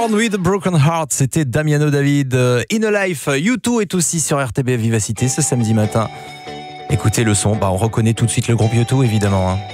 Born with a Broken Heart, c'était Damiano David. In a Life, U2 est aussi sur RTB Vivacité ce samedi matin. Écoutez le son, on reconnaît tout de suite le groupe U2 évidemment.